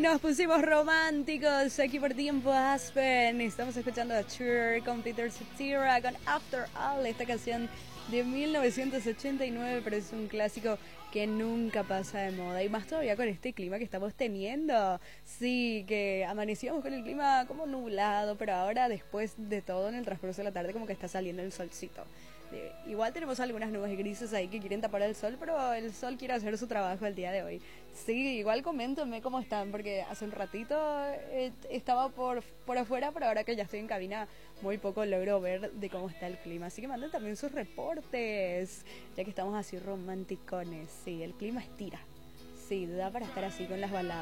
nos pusimos románticos aquí por Tiempo Aspen. Estamos escuchando a Cher con Peter Cetera con After All, esta canción de 1989, pero es un clásico que nunca pasa de moda, y más todavía con este clima que estamos teniendo. Sí, que amanecíamos con el clima como nublado, pero ahora, después de todo, en el transcurso de la tarde, como que está saliendo el solcito. Igual tenemos algunas nubes grises ahí que quieren tapar el sol, pero el sol quiere hacer su trabajo el día de hoy. Sí, igual coméntenme cómo están, porque hace un ratito estaba por afuera, pero ahora que ya estoy en cabina, muy poco logro ver de cómo está el clima. Así que manden también sus reportes, ya que estamos así romanticones. Sí, el clima estira. Sí, da para estar así con las baladas.